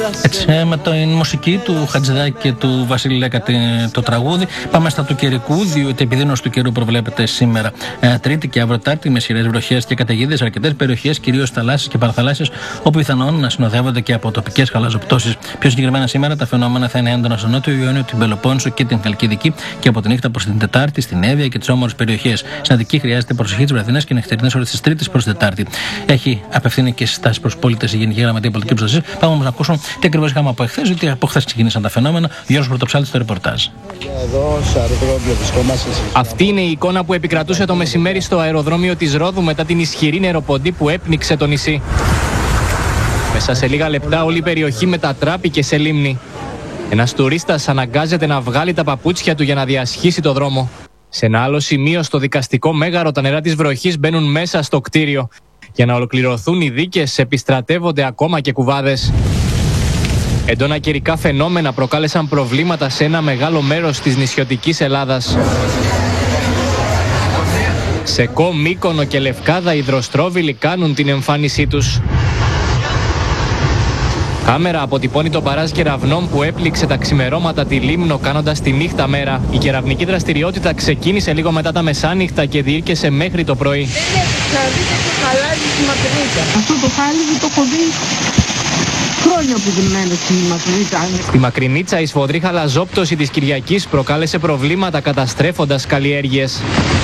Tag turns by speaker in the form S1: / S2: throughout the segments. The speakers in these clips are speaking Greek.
S1: Έτσι, με την μουσική του Χατζηδάκη και του Βασίλη Λέκα το τραγούδι. Πάμε στα του καιρικού, διότι η επιδείνωση του καιρού προβλέπεται σήμερα Τρίτη και αύριο Τετάρτη με ισχυρές βροχές και καταιγίδες σε αρκετές περιοχές, κυρίως θαλάσσιες και παραθαλάσσιες, όπου πιθανόν να συνοδεύονται και από τοπικές χαλαζοπτώσεις. Πιο συγκεκριμένα σήμερα τα φαινόμενα θα είναι έντονα στο Νότιο Ιόνιο, την Πελοπόννησο και την Χαλκιδική και από τη νύχτα προς την Τετάρτη στην Εύβοια και τις όμορφες περιοχές. Στην Αττική χρειάζεται προσοχή τις βραδινές και νυχτερινές ώρες της Τρίτης προς την Τετάρτη. Έχει απευθύνει και συστάσεις προς πολίτες η Γενική Γραμματεία Πολιτικής Προστασίας. Πάμε όμως να ακούσουμε τι ακριβώς είχαμε από εχθές, γιατί από χθες ξεκίνησαν τα φαινόμενα. Γιώργος Πρωτοψάλτης στο ρεπορτάζ.
S2: Αυτή είναι η εικόνα που επικρατούσε το μεσημέρι στο αεροδρόμιο της Ρόδου μετά την ισχυρή νεροποντή που έπνιξε το νησί. Μέσα σε λίγα λεπτά όλη η περιοχή μετατράπηκε σε λίμνη. Ένας τουρίστας αναγκάζεται να βγάλει τα παπούτσια του για να διασχίσει το δρόμο. Σε ένα άλλο σημείο στο δικαστικό μέγαρο τα νερά της βροχής μπαίνουν μέσα στο κτίριο. Για να ολοκληρωθούν οι δίκες επιστρατεύονται ακόμα και κουβάδες. Έντονα καιρικά φαινόμενα προκάλεσαν προβλήματα σε ένα μεγάλο μέρος της νησιωτικής Ελλάδας. Σε Κο, Μύκονο και Λευκάδα οι υδροστρόβιλοι κάνουν την εμφάνισή τους. Κάμερα αποτυπώνει το παράζ κεραυνών που έπληξε τα ξημερώματα τη Λίμνο κάνοντας τη νύχτα μέρα. Η κεραυνική δραστηριότητα ξεκίνησε λίγο μετά τα μεσάνυχτα και διήρκεσε μέχρι το πρωί.
S3: Αυτό το χάλιβι το έχω δει χρόνια που δεν μένω στη Μακρινίτσα.
S2: Στη Μακρινίτσα η σφοδρή χαλαζόπτωση της Κυριακής προκάλεσε προβλήματα καταστρέφοντας καλλιέργειες.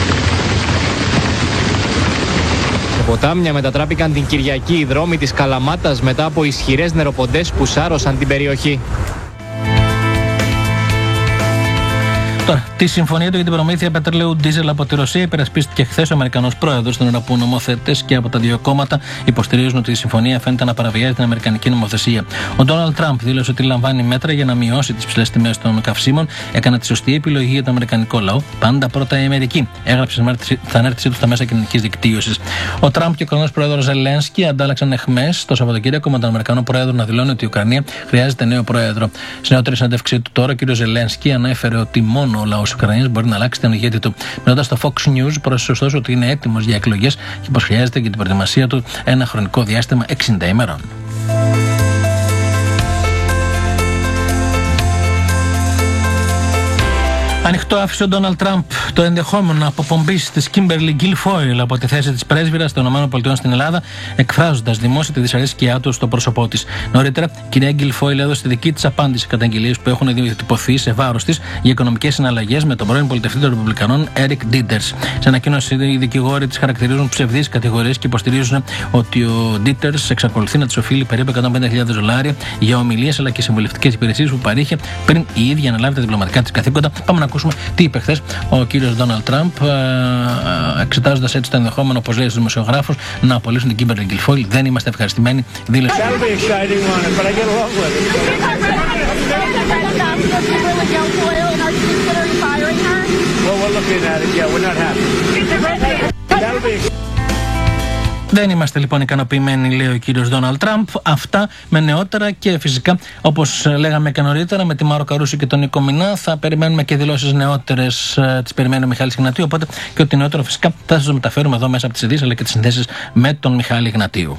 S2: Σε ποτάμια μετατράπηκαν την Κυριακή οι δρόμοι της Καλαμάτας μετά από ισχυρές νεροποντές που σάρωσαν την περιοχή.
S1: Τώρα, τη συμφωνία του για την προμήθεια πετρελαίου ντίζελ από τη Ρωσία υπερασπίστηκε χθες ο Αμερικανός πρόεδρος, τον ώρα που νομοθέτες και από τα δύο κόμματα υποστηρίζουν ότι η συμφωνία φαίνεται να παραβιάζει την αμερικανική νομοθεσία. Ο Ντόναλντ Τραμπ δήλωσε ότι λαμβάνει μέτρα για να μειώσει τις ψηλές τιμές των καυσίμων. Έκανε τη σωστή επιλογή για τον αμερικανικό λαό. Πάντα πρώτα η Αμερική, έγραψε στην ανάρτησή του στα μέσα κοινωνικής δικτύωσης. Ο Τραμπ και ο Ουκρανός πρόεδρος Ζελένσκι αντάλλαξαν εχμές το Σαββατοκύριακο με τον Αμερικανό πρόεδρο να δηλώνει ότι η Ουκρανία χρειάζεται νέο πρόεδρο. Στην νεότερη συνέντευξή του τώρα, ο κ. Ζελένσκι ανέφερε ότι μόνο ο λαός Ουκρανίας μπορεί να αλλάξει την ηγέτη του. Μιλώντας στο Fox News, πρόσθεσε ωστόσο ότι είναι έτοιμος για εκλογές και πως χρειάζεται για την προετοιμασία του ένα χρονικό διάστημα 60 ημερών. Ανοιχτό άφησε ο Ντόναλντ Τραμπ το ενδεχόμενο αποπομπής της Κίμπερλι Γκίλφόιλ από τη θέση της πρέσβυρας των ΗΠΑ στην Ελλάδα, εκφράζοντας δημόσια τη δυσαρέσκειά του στο πρόσωπό της. Νωρίτερα, η κυρία Γκίλφόιλ έδωσε τη δική της απάντηση σε καταγγελίες που έχουν διατυπωθεί σε βάρος της για οικονομικές συναλλαγές με τον πρώην πολιτευτή των Ρεπουμπλικανών Έρικ Ντίτερς. Σε ανακοίνωση, οι δικηγόροι της χαρακτηρίζουν ψευδείς κατηγορίες και υποστηρίζουν ότι ο Ντίτερς εξακολουθεί να της οφείλει περίπου $150,000 για ομιλίες αλλά και συμβουλευτικές υπηρεσίες που παρήχε πριν η ίδια αναλάβει τα διπλωματικά της καθήκοντα. Πάμε να ακούσουμε τι είπε χθες ο κύριος Ντόναλντ Τραμπ, εξετάζοντας έτσι το ενδεχόμενο, όπως λέει στους δημοσιογράφους, να απολύσουν την Κίμπερλι Γκίλφόιλ. Δεν είμαστε ευχαριστημένοι, δήλωσε. Δεν είμαστε λοιπόν ικανοποιημένοι, λέει ο κύριος Ντόναλντ Τραμπ. Αυτά με νεότερα και φυσικά, όπως λέγαμε και νωρίτερα, με τη Μάρο Καρούση και τον Νίκο Μινά θα περιμένουμε και δηλώσεις νεότερες. Τις περιμένει ο Μιχάλης Ιγνατίου. Οπότε και ό,τι νεότερο φυσικά θα σας το μεταφέρουμε εδώ μέσα από τις ειδήσεις αλλά και τις συνδέσεις με τον Μιχάλη Ιγνατίου.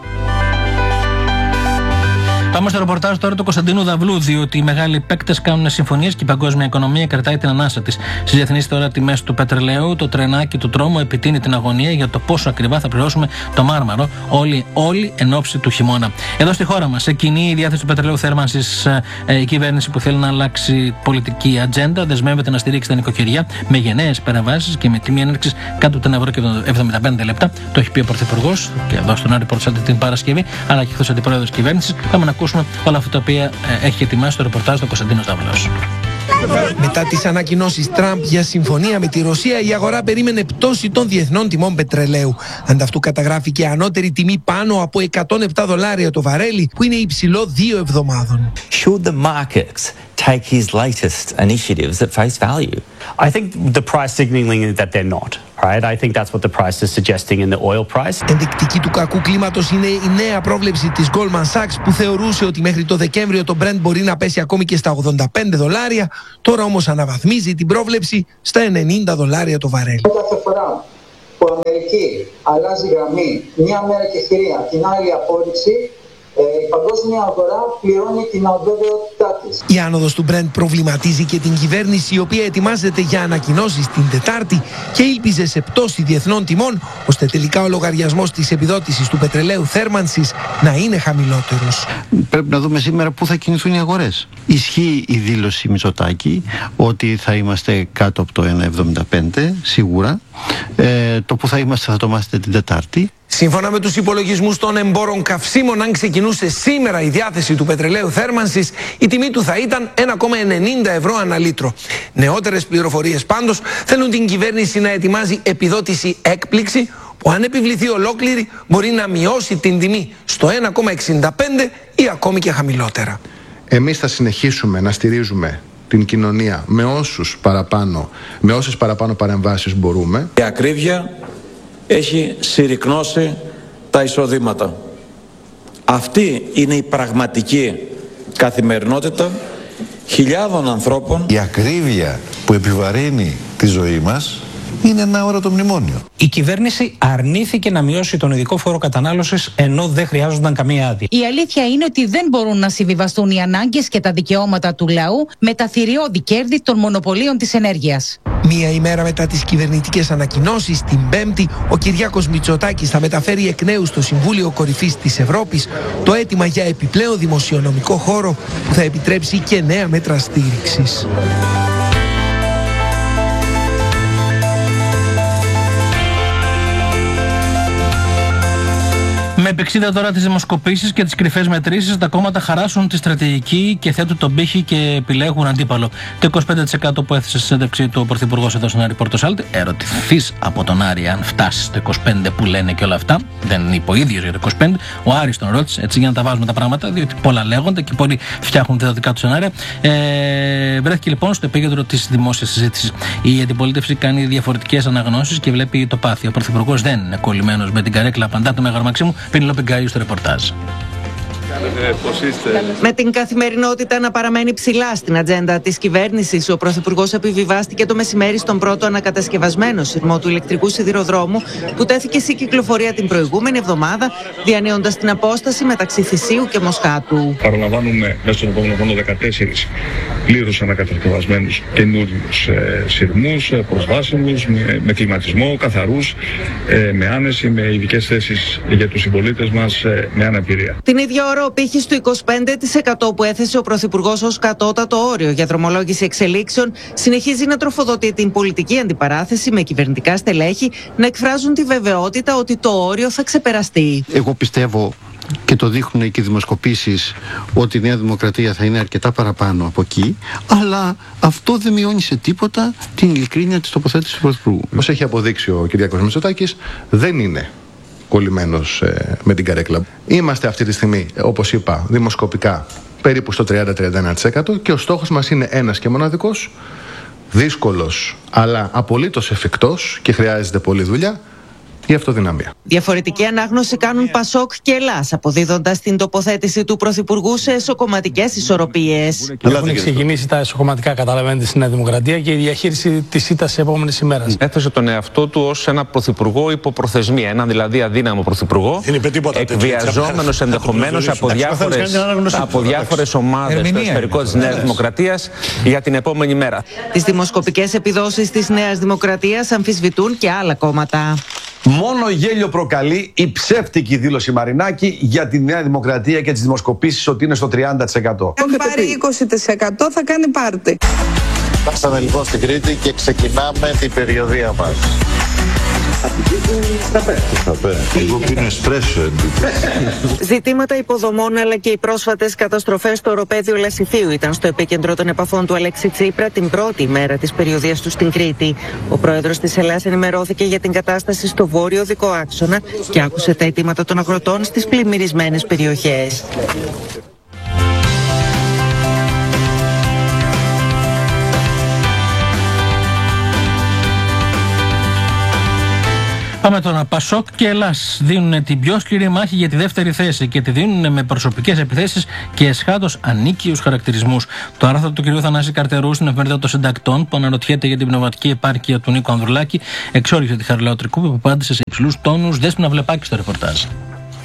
S1: Πάμε στο ρεπορτάζ τώρα του Κωνσταντίνου Δαυλού, διότι οι μεγάλοι παίκτες κάνουν συμφωνίες και η παγκόσμια οικονομία κρατάει την ανάσα της. Στις διεθνείς τώρα τιμές του πετρελαίου, το τρενάκι του τρόμου επιτείνει την αγωνία για το πόσο ακριβά θα πληρώσουμε το μάρμαρο, όλοι εν ώψη του χειμώνα. Εδώ στη χώρα μας, σε κοινή η διάθεση του πετρελαίου θέρμανσης, η κυβέρνηση που θέλει να αλλάξει πολιτική ατζέντα δεσμεύεται να στηρίξει τα νοικοκυριά με γενναίες παρεμβάσεις και με τιμή έναρξης κάτω από €1,75. Το έχει πει ο Πρωθυπουργός και εδώ στον Άρη Πορτσάτη την Παρασκευή, αλλά και χθες ο Αντιπρόεδρος της κυβέρνησης. Πάμε να ακούσουμε όλα αυτά τα οποία έχει ετοιμάσει το ρεπορτάζ του Κωνσταντίνος Δαυλός.
S4: Μετά τις ανακοινώσεις Τραμπ για συμφωνία με τη Ρωσία, η αγορά περίμενε πτώση των διεθνών τιμών πετρελαίου. Ανταυτού καταγράφηκε ανώτερη τιμή πάνω από $107 το βαρέλι, που είναι υψηλό 2 εβδομάδων.
S5: Should the markets take his latest initiatives at face value? I think the price signaling is that they're not. Right? I think that's what the price is suggesting in the oil price.
S4: Ενδεικτική του κακού κλίματος είναι η νέα πρόβλεψη της Goldman Sachs, που θεωρούσε ότι μέχρι το Δεκέμβριο το Brent μπορεί να πέσει ακόμη και στα $85. Τώρα όμως αναβαθμίζει την πρόβλεψη στα $90 το βαρέλι.
S6: Κάθε φορά που η Αμερική αλλάζει γραμμή, μια μέρα και χειρία, την άλλη απόρριψη, Η παγκόσμια αγορά πληρώνει την αβέβαιότητά της.
S4: Η άνοδος του Brent προβληματίζει και την κυβέρνηση, η οποία ετοιμάζεται για ανακοινώσεις την Τετάρτη και ήλπιζε σε πτώση διεθνών τιμών, ώστε τελικά ο λογαριασμός της επιδότησης του πετρελαίου θέρμανσης να είναι χαμηλότερος.
S7: Πρέπει να δούμε σήμερα πού θα κινηθούν οι αγορές. Ισχύει η δήλωση Μητσοτάκη ότι θα είμαστε κάτω από το 1,75 σίγουρα. Το που θα είμαστε θα το μάθετε την Τετάρτη.
S4: Σύμφωνα με τους υπολογισμούς των εμπόρων καυσίμων, αν ξεκινούσε σήμερα η διάθεση του πετρελαίου θέρμανσης, η τιμή του θα ήταν 1,90 ευρώ ανά λίτρο. Νεότερες πληροφορίες πάντως θέλουν την κυβέρνηση να ετοιμάζει επιδότηση έκπληξη, που αν επιβληθεί ολόκληρη μπορεί να μειώσει την τιμή στο 1,65 ή ακόμη και χαμηλότερα.
S8: Εμείς θα συνεχίσουμε να στηρίζουμε την κοινωνία με όσες παραπάνω παρεμβάσεις μπορούμε.
S9: Η ακρίβεια έχει συρρικνώσει τα εισοδήματα. Αυτή είναι η πραγματική καθημερινότητα χιλιάδων ανθρώπων.
S10: Η ακρίβεια που επιβαρύνει τη ζωή μας είναι ένα αόρατο μνημόνιο.
S11: Η κυβέρνηση αρνήθηκε να μειώσει τον ειδικό φόρο κατανάλωσης, ενώ δεν χρειάζονταν καμία άδεια.
S12: Η αλήθεια είναι ότι δεν μπορούν να συμβιβαστούν οι ανάγκες και τα δικαιώματα του λαού με τα θηριώδη κέρδη των μονοπωλίων της ενέργειας.
S4: Μία ημέρα μετά τις κυβερνητικές ανακοινώσεις, την Πέμπτη, ο Κυριάκος Μητσοτάκης θα μεταφέρει εκ νέου στο Συμβούλιο Κορυφής της Ευρώπης το αίτημα για επιπλέον δημοσιονομικό χώρο που θα επιτρέψει και νέα μέτρα στήριξης.
S1: Με επεξίδα τώρα τις δημοσκοπήσεις και τις κρυφές μετρήσεις, τα κόμματα χαράσουν τη στρατηγική και θέτουν τον πύχη και επιλέγουν αντίπαλο. Το 25% που έθεσε στη συνέντευξη του Πρωθυπουργός εδώ στον Άρη Πορτοσάλτη, ερωτηθείς από τον Άρη αν φτάσει στο 25% που λένε και όλα αυτά, δεν είπε ο ίδιος για το 25%, ο Άρης τον ρώτησε, έτσι για να τα βάζουμε τα πράγματα, διότι πολλά λέγονται και πολλοί φτιάχνουν τα δικά του σενάρια. Βρέθηκε λοιπόν στο επίκεντρο της δημόσιας συζήτησης. Η αντιπολίτευση κάνει διαφορετικές αναγνώσεις και βλέπει το πάθη. Ο Πρωθυπουργός δεν είναι κολλημένος με την καρέκλα, απαντά το Μέγαρο Μαξίμου. Πενελόπη Γκάιου στο ρεπορτάζ.
S13: Με την καθημερινότητα να παραμένει ψηλά στην ατζέντα της κυβέρνησης, ο Πρωθυπουργός επιβιβάστηκε το μεσημέρι στον πρώτο ανακατασκευασμένο σειρμό του ηλεκτρικού σιδηροδρόμου που τέθηκε σε κυκλοφορία την προηγούμενη εβδομάδα, διανύοντας την απόσταση μεταξύ Θησίου και Μοσχάτου.
S14: Παραλαμβάνουμε μέσα στον επόμενο χρόνο 14 πλήρως ανακατασκευασμένους καινούριους σειρμούς, προσβάσιμους, με κλιματισμό, καθαρούς, με άνεση, με ειδικές θέσεις για τους συμπολίτες μας με αναπηρία.
S13: Την ίδια ώρα, ο πύχης του 25% που έθεσε ο Πρωθυπουργός ως κατώτατο όριο για δρομολόγηση εξελίξεων συνεχίζει να τροφοδοτεί την πολιτική αντιπαράθεση, με κυβερνητικά στελέχη να εκφράζουν τη βεβαιότητα ότι το όριο θα ξεπεραστεί.
S7: Εγώ πιστεύω, και το δείχνουν και οι δημοσκοπήσεις, ότι η Νέα Δημοκρατία θα είναι αρκετά παραπάνω από εκεί, αλλά αυτό δεν μειώνει σε τίποτα την ειλικρίνεια της τοποθέτησης του Πρωθυπουργού.
S8: Όπως έχει αποδείξει ο Κυριάκος Μητσοτάκης, δεν είναι κολλημένος με την καρέκλα. Είμαστε αυτή τη στιγμή, όπως είπα, δημοσκοπικά περίπου στο 30-31% και ο στόχος μας είναι ένας και μοναδικός, δύσκολος αλλά απολύτως εφικτός και χρειάζεται πολλή δουλειά, η αυτοδυναμία.
S13: Διαφορετική ανάγνωση κάνουν Πασόκ και Ελλάς, αποδίδοντας την τοποθέτηση του Πρωθυπουργού σε εσωκομματικές ισορροπίες.
S11: Έχουν ξεκινήσει τα εσωκομματικά, καταλαβαίνετε, στην Νέα Δημοκρατία και η διαχείριση της ήττας της επόμενης ημέρας.
S15: Έθεσε τον εαυτό του ως ένα πρωθυπουργό υποπροθεσμία, έναν δηλαδή αδύναμο πρωθυπουργό, εκβιαζόμενος ενδεχομένως από διάφορες ομάδες στο εσωτερικό της Νέας Δημοκρατίας για την επόμενη μέρα.
S13: Τις δημοσκοπικές επιδόσεις της Νέας Δημοκρατίας αμφισβητούν και άλλα κόμματα.
S16: Μόνο γέλιο προκαλεί η ψεύτικη δήλωση Μαρινάκη για τη Νέα Δημοκρατία και τις δημοσκοπήσεις ότι είναι στο 30%.
S17: Αν πάρει 20% θα κάνει πάρτι.
S18: Φτάσαμε λοιπόν στην Κρήτη και ξεκινάμε την περιοδεία μας. Εγώ πίνω εσπρέσο.
S13: Ζητήματα υποδομών αλλά και οι πρόσφατες καταστροφές στο οροπέδιο Λασιθίου ήταν στο επίκεντρο των επαφών του Αλέξη Τσίπρα την πρώτη μέρα της περιοδείας του στην Κρήτη. Ο πρόεδρος της Ελλάδας ενημερώθηκε για την κατάσταση στο βόρειο οδικό άξονα και άκουσε τα αιτήματα των αγροτών στις πλημμυρισμένες περιοχές.
S1: Πάμε τώρα. Πασόκ και Ελλάς δίνουν την πιο σκληρή μάχη για τη δεύτερη θέση και τη δίνουν με προσωπικές επιθέσεις και εσχάτως ανίκειους χαρακτηρισμούς. Το άρθρο του κ. Θανάση Καρτερού στην εφημερίδα των Συντακτών, που αναρωτιέται για την πνευματική επάρκεια του Νίκου Ανδρουλάκη, εξόριξε τη Χαριλαού Τρικούπη που απάντησε σε υψηλούς τόνους. Δέσποινα Βλεπάκη στο ρεπορτάζ.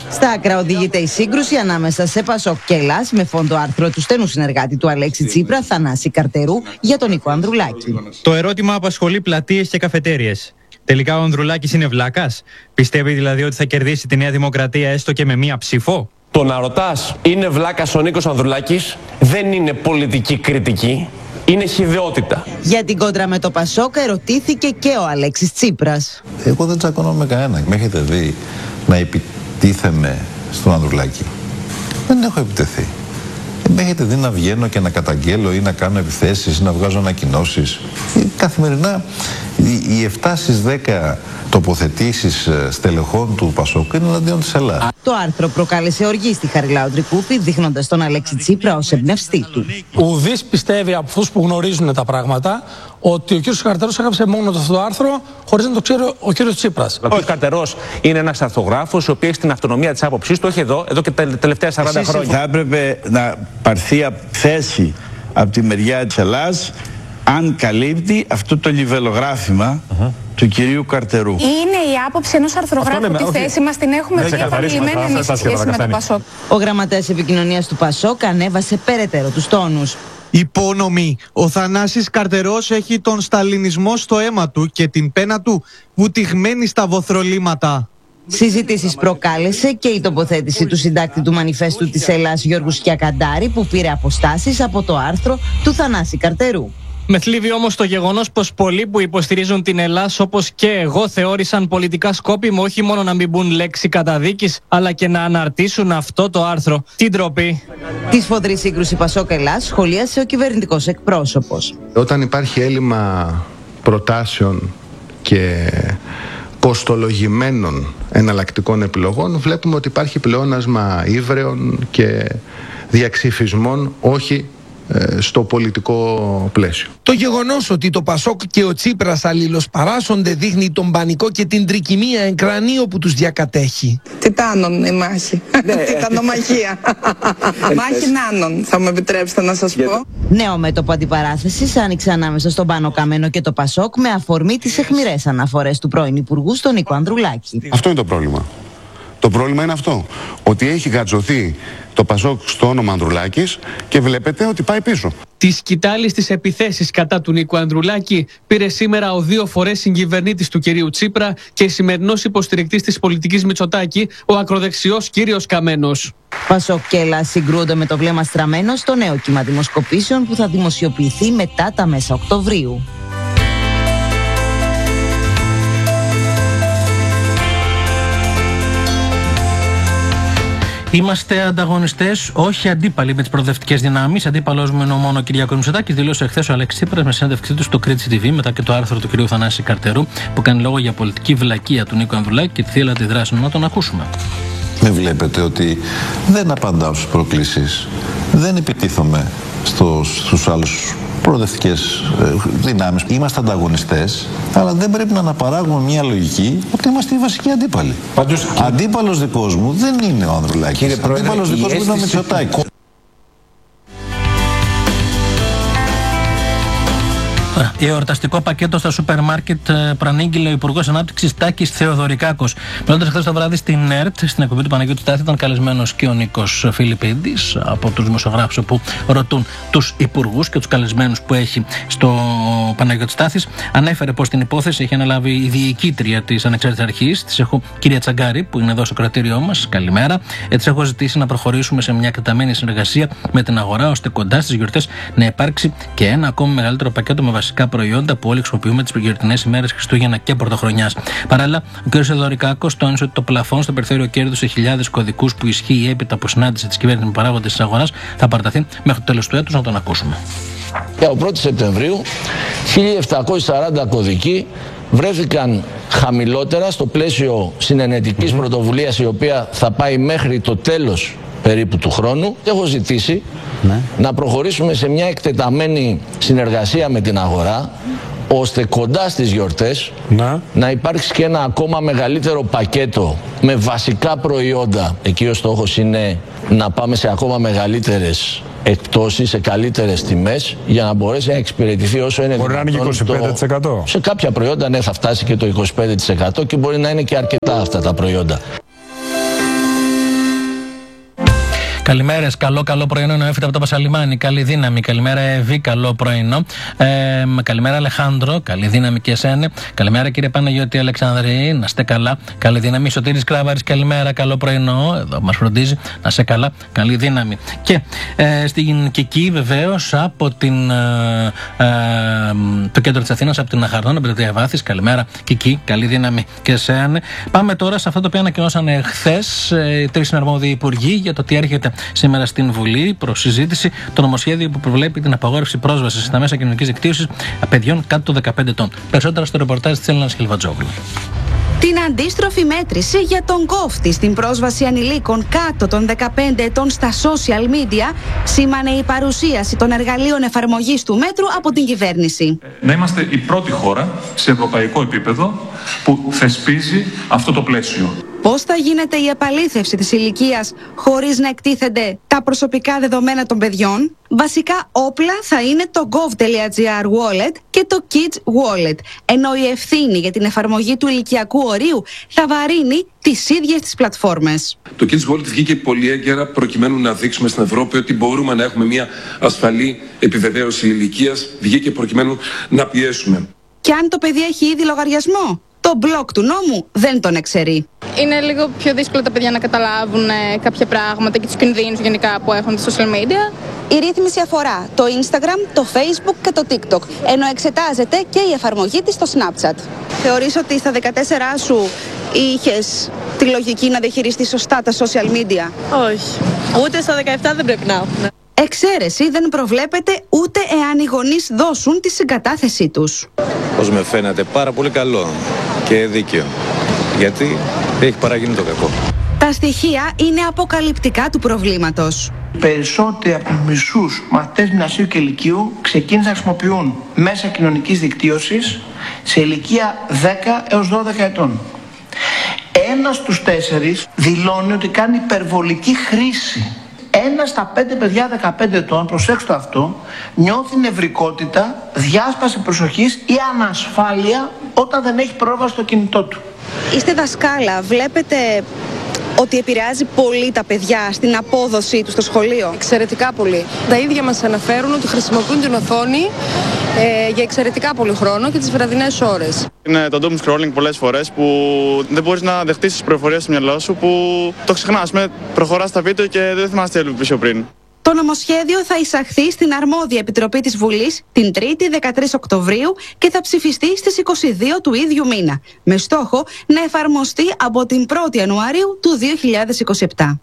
S19: Στα άκρα οδηγείται η σύγκρουση ανάμεσα σε Πασόκ και Ελλάς με φόντο άρθρο του στενού συνεργάτη του Αλέξη Τσίπρα, Θανάση Καρτερού, για τον Νίκο Ανδρουλάκη.
S20: Το ερώτημα απασχολεί πλατείες και καφετέριες. Τελικά ο Ανδρουλάκης είναι βλάκας? Πιστεύει δηλαδή ότι θα κερδίσει τη Νέα Δημοκρατία έστω και με μία ψήφο?
S21: Το να ρωτάς είναι βλάκας ο Νίκος Ανδρουλάκης δεν είναι πολιτική κριτική, είναι χυδαιότητα.
S19: Για την κόντρα με το Πασόκ ερωτήθηκε και ο Αλέξης Τσίπρας.
S10: Εγώ δεν τσακώνομαι με κανέναν. Με έχετε δει να επιτίθεμαι στον Ανδρουλάκη? Δεν έχω επιτεθεί. Με έχετε δει να βγαίνω και να καταγγέλω ή να κάνω επιθέσεις ή να βγάζω ανακοινώσεις? Καθημερινά οι 7 στις 10 τοποθετήσεις στελεχών του Πασόκ είναι εναντίον της Ελλάδας.
S19: Το άρθρο προκάλεσε οργή στη Χαριλάου Τρικούπη, δείχνοντας τον Αλέξη Τσίπρα ως εμπνευστή του.
S22: Ουδής πιστεύει από αυτούς που γνωρίζουν τα πράγματα ότι ο κ. Καρτερός έγραψε μόνο αυτό το άρθρο χωρίς να το ξέρει ο κ. Τσίπρας.
S15: Ο κ. Καρτερός είναι ένας αρθογράφος ο οποίος έχει την αυτονομία της άποψής του, όχι εδώ και τα τελευταία 40 χρόνια.
S23: Θα έπρεπε να πάρθει θέση από τη μεριά της Ελλάδας αν καλύπτει αυτό το λιβελογράφημα του κυρίου Καρτερού.
S24: Είναι η άποψη ενός αρθρογράφου. Τη θέση μας την έχουμε πει επανειλημμένα σε σχέση με το Πασόκ.
S19: Ο γραμματέας επικοινωνίας του Πασόκ ανέβασε περαιτέρω τους τόνους.
S25: Υπόνομη, ο Θανάσης Καρτερός έχει τον σταλινισμό στο αίμα του και την πένα του βουτυγμένη στα βοθρολίματα.
S19: Συζητήσεις προκάλεσε και η τοποθέτηση του συντάκτη του Μανιφέστου της Ελλάς Γιώργου Σκιακαντάρη, που πήρε αποστάσεις από το άρθρο του Θανάση Καρτερού.
S2: Με θλίβει όμως το γεγονός πως πολλοί που υποστηρίζουν την Ελλάς, όπως και εγώ, θεώρησαν πολιτικά σκόπιμο όχι μόνο να μην μπουν λέξη καταδίκης, αλλά και να αναρτήσουν αυτό το άρθρο. Τι ντροπή!
S19: Τη σφοδρή σύγκρουση Πασόκ Ελλάς σχολίασε ο κυβερνητικός εκπρόσωπος.
S8: Όταν υπάρχει έλλειμμα προτάσεων και κοστολογημένων εναλλακτικών επιλογών, βλέπουμε ότι υπάρχει πλεόνασμα ύβρεων και διαξυφισμών, όχι στο πολιτικό πλαίσιο.
S4: Το γεγονός ότι το Πασόκ και ο Τσίπρας αλληλοσπαράσσονται δείχνει τον πανικό και την τρικυμία εν κρανίο που τους διακατέχει.
S17: Τιτάνων η μάχη. Τιτανομαχία. Μάχη νάνων, θα μου επιτρέψετε να σας πω.
S19: Νέο μέτωπο αντιπαράθεσης άνοιξε ανάμεσα στον Πάνο Καμένο και το Πασόκ με αφορμή τις αιχμηρές αναφορές του πρώην Υπουργού στον Νίκο Ανδρουλάκη.
S26: Αυτό είναι το πρόβλημα. Το πρόβλημα είναι αυτό, ότι έχει γατζωθεί το Πασόκ στο όνομα Ανδρουλάκης και βλέπετε ότι πάει πίσω.
S2: Τη σκητάλη στις επιθέσεις κατά του Νίκου Ανδρουλάκη πήρε σήμερα ο 2 φορές συγκυβερνήτης του κυρίου Τσίπρα και σημερινός υποστηρικτής της πολιτικής Μητσοτάκη, ο ακροδεξιός κύριος Καμένος.
S19: Πασόκ και Ελλάς συγκρούονται με το βλέμμα στραμμένο στο νέο κύμα δημοσκοπήσεων που θα δημοσιοποιηθεί μετά τα μέσα Οκτωβρίου.
S1: Είμαστε ανταγωνιστές, όχι αντίπαλοι με τις προοδευτικές δυνάμεις. Αντίπαλος μου είναι μόνο ο Κυριάκος Μητσοτάκης, δήλωσε χθες ο Αλέξης Τσίπρας με συνέντευξή του στο Κρήτη TV μετά και το άρθρο του κ. Θανάση Καρτερού που κάνει λόγο για πολιτική βλακεία του Νίκου Ανδρουλάκη και τη θύελλα αντιδράση. Να τον ακούσουμε.
S10: Με βλέπετε ότι δεν απαντάω στις προκλήσεις, δεν επιτίθομαι στους άλλους προοδευτικές δυνάμεις. Είμαστε ανταγωνιστές, αλλά δεν πρέπει να αναπαράγουμε μια λογική ότι είμαστε οι βασικοί αντίπαλοι. Αντίπαλος δικός μου δεν είναι ο Ανδρουλάκης. Αντίπαλος δικός μου είναι ο Μητσοτάκης.
S1: Εορταστικό πακέτο στα σούπερ μάρκετ προανήγγειλε ο Υπουργός Ανάπτυξης Τάκης Θεοδωρικάκος. Μιλώντας χθες το βράδυ στην ΕΡΤ, στην εκπομπή του Παναγιώτη Στάθη, ήταν καλεσμένος και ο Νίκος Φιλιππίδης από τους δημοσιογράφους που ρωτούν τους υπουργούς και τους καλεσμένους που έχει στο Παναγιώτη Στάθης. Ανέφερε πως την υπόθεση έχει αναλάβει η διοικήτρια της Ανεξάρτητης Αρχής, της έχω κυρία Τσαγκάρη, που είναι εδώ στο κρατήριό μας. Καλημέρα. Της έχω ζητήσει να προχωρήσουμε σε μια εκτεταμένη συνεργασία με την αγορά, ώστε κοντά στις γιορτές να υπάρξει και ένα ακόμη μεγαλύτερο πακέτο με βασικά προϊόντα που όλοι χρησιμοποιούμε τις γιορτινές ημέρες Χριστούγεννα και Πρωτοχρονιάς. Παράλληλα, ο κ. Θεοδωρικάκος τόνισε ότι το πλαφόν στο περιθώριο κέρδους σε χιλιάδες κωδικούς που ισχύει έπειτα από συνάντηση της κυβέρνησης με παράγοντες της αγοράς θα παραταθεί μέχρι το τέλος του έτους. Να τον ακούσουμε.
S27: Από 1η Σεπτεμβρίου 1.740 κωδικοί βρέθηκαν χαμηλότερα στο πλαίσιο συνενετικής πρωτοβουλίας, η οποία θα πάει μέχρι το τέλος περίπου του χρόνου. Έχω ζητήσει να προχωρήσουμε σε μια εκτεταμένη συνεργασία με την αγορά, ώστε κοντά στις γιορτές να υπάρξει και ένα ακόμα μεγαλύτερο πακέτο με βασικά προϊόντα. Εκεί ο στόχος είναι να πάμε σε ακόμα μεγαλύτερες εκπτώσεις, σε καλύτερες τιμές, για να μπορέσει να εξυπηρετηθεί όσο είναι δυνατόν.
S28: Μπορεί να είναι 25%.
S27: Σε κάποια προϊόντα ναι, θα φτάσει και το 25% και μπορεί να είναι και αρκετά αυτά τα προϊόντα.
S1: Καλημέρες, καλό πρωινό. Νοέφυτα από το Πασαλιμάνι. Καλή δύναμη. Καλημέρα, Εβή. Καλό πρωινό. Καλημέρα, Αλεχάνδρο. Καλή δύναμη και εσένα. Καλημέρα, κύριε Παναγιώτη Αλεξανδρή. Να είστε καλά. Καλή δύναμη. Σωτήρης Κράβαρης. Καλημέρα, καλό πρωινό. Εδώ μας φροντίζει. Να είστε καλά. Καλή δύναμη. Και στην Κική, βεβαίως, από το κέντρο της Αθήνας, από την Αχαρδόν, από την Διαβάθης. Καλημέρα, Κική. Καλή δύναμη και εσένα. Πάμε τώρα σε αυτό το οποίο ανακοινώσαν χθες τρεις συναρμόδιοι υπουργοί για το τι έρχεται σήμερα στην Βουλή προς συζήτηση το νομοσχέδιο που προβλέπει την απαγόρευση πρόσβασης στα μέσα κοινωνικής δικτύωσης παιδιών κάτω των 15 ετών. Περισσότερα στο ρεπορτάζ της Έλληνας Χιλβατζόγλου.
S3: Την αντίστροφη μέτρηση για τον κόφτη στην πρόσβαση ανηλίκων κάτω των 15 ετών στα social media σήμανε η παρουσίαση των εργαλείων εφαρμογής του μέτρου από την κυβέρνηση.
S5: Να είμαστε η πρώτη χώρα σε ευρωπαϊκό επίπεδο που θεσπίζει αυτό το πλαίσιο.
S3: Πώς θα γίνεται η επαλήθευση της ηλικίας χωρίς να εκτίθενται τα προσωπικά δεδομένα των παιδιών? Βασικά όπλα θα είναι το gov.gr wallet και το kids wallet, ενώ η ευθύνη για την εφαρμογή του ηλικιακού ορίου θα βαρύνει τις ίδιες τις πλατφόρμες.
S6: Το kids wallet βγήκε πολύ έγκαιρα προκειμένου να δείξουμε στην Ευρώπη ότι μπορούμε να έχουμε μια ασφαλή επιβεβαίωση ηλικίας. Βγήκε προκειμένου να πιέσουμε.
S3: Και αν το παιδί έχει ήδη λογαριασμό, το μπλοκ του νόμου δεν τον εξαιρεί.
S24: Είναι λίγο πιο δύσκολο τα παιδιά να καταλάβουν κάποια πράγματα και τους κινδύνους γενικά που έχουν στα social media.
S3: Η ρύθμιση αφορά το Instagram, το Facebook και το TikTok, ενώ εξετάζεται και η εφαρμογή της στο Snapchat. Θεωρείς ότι στα 14 σου είχες τη λογική να διαχειριστείς σωστά τα social media?
S7: Όχι. Ούτε στα 17 δεν πρέπει να έχουν.
S3: Εξαίρεση δεν προβλέπεται ούτε εάν οι γονείς δώσουν τη συγκατάθεσή τους.
S9: Πώς με φαίνεται πάρα πολύ καλό και δίκαιο, γιατί έχει παραγίνει το κακό.
S3: Τα στοιχεία είναι αποκαλυπτικά του προβλήματος.
S12: Περισσότεροι από τους μισούς μαθητές γυμνασίου και λυκείου ξεκίνησαν να χρησιμοποιούν μέσα κοινωνικής δικτύωσης σε ηλικία 10 έως 12 ετών. 1 στους 4 δηλώνει ότι κάνει υπερβολική χρήση. 1 στα 5 παιδιά 15 ετών, προσέξτε αυτό, νιώθει νευρικότητα, διάσπαση προσοχής ή ανασφάλεια όταν δεν έχει πρόσβαση στο κινητό του.
S3: Είστε δασκάλα, βλέπετε ότι επηρεάζει πολύ τα παιδιά στην απόδοσή του στο σχολείο?
S7: Εξαιρετικά πολύ. Τα ίδια μας αναφέρουν ότι χρησιμοποιούν την οθόνη για εξαιρετικά πολύ χρόνο και τις βραδινές ώρες.
S14: Είναι το doom scrolling πολλές φορές που δεν μπορείς να δεχτείς τις πληροφορίες στο μυαλό σου, που το ξεχνάς, προχωράς τα βίντεο και δεν θυμάσαι τι έλειπε πιο πριν.
S3: Το νομοσχέδιο θα εισαχθεί στην αρμόδια επιτροπή της Βουλής την 3η 13 Οκτωβρίου και θα ψηφιστεί στις 22 του ίδιου μήνα, με στόχο να εφαρμοστεί από την 1η Ιανουαρίου του 2027.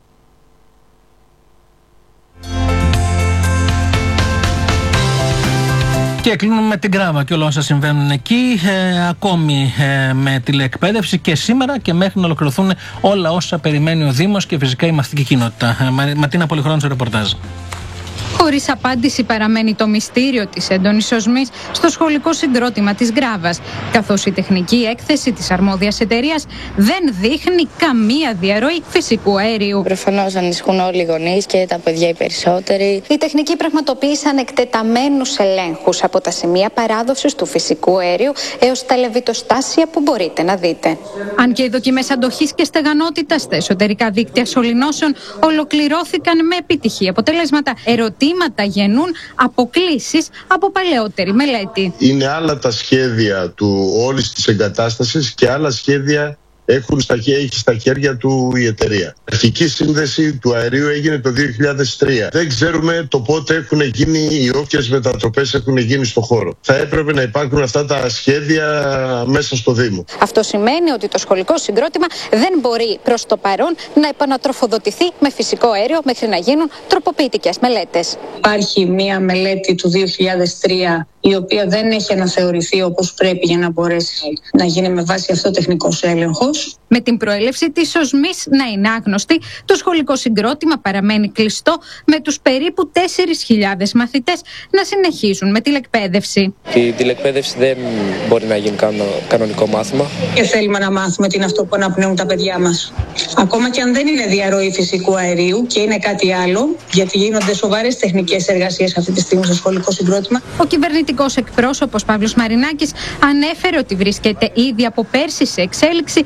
S1: Και κλείνουμε με την Γκράβα και όλα όσα συμβαίνουν εκεί, ακόμη με τηλεεκπαίδευση και σήμερα και μέχρι να ολοκληρωθούν όλα όσα περιμένει ο Δήμος και φυσικά η μαθητική κοινότητα. Ματίνα Πολυχρόνου στο ρεπορτάζ.
S24: Χωρίς απάντηση παραμένει το μυστήριο της έντονης οσμής στο σχολικό συγκρότημα της Γκράβας, καθώς η τεχνική έκθεση της αρμόδιας εταιρείας δεν δείχνει καμία διαρροή φυσικού αερίου.
S28: Προφανώς ανησυχούν όλοι οι γονείς και τα παιδιά οι περισσότεροι.
S24: Οι τεχνικοί πραγματοποίησαν εκτεταμένους ελέγχους από τα σημεία παράδοσης του φυσικού αερίου έως τα λεβιτοστάσια που μπορείτε να δείτε. Αν και οι δοκιμές αντοχής και στεγανότητας στα εσωτερικά δίκτυα σωληνώσεων ολοκληρώθηκαν με επιτυχή αποτελέσματα, ερωτήματα γεννούν αποκλήσεις από παλαιότερη μελέτη.
S29: Είναι άλλα τα σχέδια του όλης της εγκατάστασης και άλλα σχέδια έχει στα χέρια του η εταιρεία. Η αρχική σύνδεση του αερίου έγινε το 2003. Δεν ξέρουμε το πότε έχουν γίνει ή όποιες μετατροπές έχουν γίνει στο χώρο. Θα έπρεπε να υπάρχουν αυτά τα σχέδια μέσα στο Δήμο.
S24: Αυτό σημαίνει ότι το σχολικό συγκρότημα δεν μπορεί προς το παρόν να επανατροφοδοτηθεί με φυσικό αέριο μέχρι να γίνουν τροποποιητικές μελέτες.
S30: Υπάρχει μία μελέτη του 2003 η οποία δεν έχει αναθεωρηθεί όπως πρέπει για να μπορέσει να γίνει με βάση αυτό τεχνικός έλεγχος.
S24: Με την προέλευση της οσμής να είναι άγνωστη, το σχολικό συγκρότημα παραμένει κλειστό με τους περίπου 4.000 μαθητές να συνεχίζουν με τηλεκπαίδευση.
S28: Η τηλεκπαίδευση δεν μπορεί να γίνει κανονικό μάθημα.
S30: Και θέλουμε να μάθουμε τι είναι αυτό που αναπνέουν τα παιδιά μας. Ακόμα και αν δεν είναι διαρροή φυσικού αερίου και είναι κάτι άλλο, γιατί γίνονται σοβαρές τεχνικές εργασίες αυτή τη στιγμή στο σχολικό συγκρότημα.
S24: Ο κυβερνητικός εκπρόσωπος Παύλος Μαρινάκης ανέφερε ότι βρίσκεται ήδη από πέρσι σε εξέλιξη έργο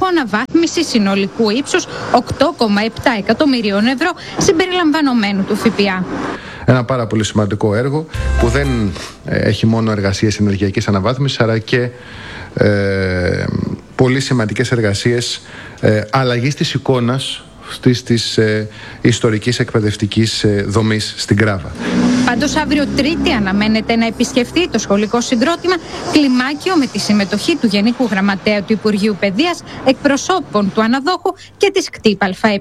S24: στόχο αναβάθμιση συνολικού ύψους 8,7 εκατομμυρίων ευρώ συμπεριλαμβανομένου του ΦΠΑ.
S8: Ένα πάρα πολύ σημαντικό έργο που δεν έχει μόνο εργασίες ενεργειακής αναβάθμισης, αλλά και πολύ σημαντικές εργασίες αλλαγής της εικόνας της ιστορικής εκπαιδευτικής δομής στην Κράβα.
S24: Πάντως αύριο Τρίτη αναμένεται να επισκεφθεί το σχολικό συγκρότημα Κλιμάκιο με τη συμμετοχή του Γενικού Γραμματέα του Υπουργείου Παιδείας, εκπροσώπων του αναδόχου και της ΚΤΙΠ ΑΕ.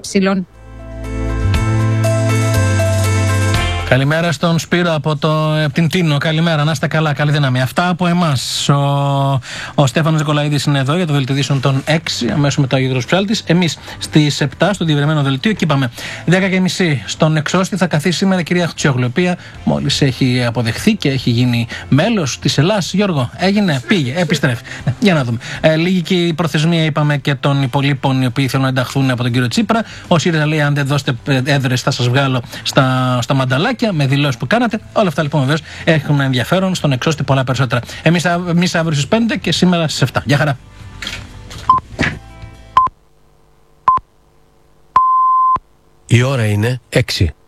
S1: Καλημέρα στον Σπύρο από την Τίνο. Καλημέρα, να είστε καλά, καλή δύναμη. Αυτά από εμάς. Ο Στέφανος Νικολαίδης είναι εδώ για το δελτίο ειδήσεων των 6, αμέσως μετά ο Γιώργος Ψάλτης. Εμείς στις 7 στο διευρυμένο δελτίο και είπαμε 10:30 στον Εξώστη θα καθίσει σήμερα η κυρία Χτσιόγλου, η οποία μόλις έχει αποδεχθεί και έχει γίνει μέλος της Ελλάς. Γιώργο, έγινε, πήγε, επιστρέφει. Για να δούμε. Λίγη και η προθεσμία, είπαμε, και των υπολείπων οι οποίοι θέλουν να ενταχθούν από τον κύριο Τσίπρα. Ο ΣΥΡΙΖΑ λέει: αν δεν δώσετε έδρες, θα σας βγάλω στα μανταλάκια. Με δηλώσεις που κάνατε. Όλα αυτά λοιπόν βεβαίως έχουν ενδιαφέρον στον Εξώστη πολλά περισσότερα. Εμείς αύριο στις 5 και σήμερα στις 7. Γεια χαρά.
S11: Η ώρα είναι 6.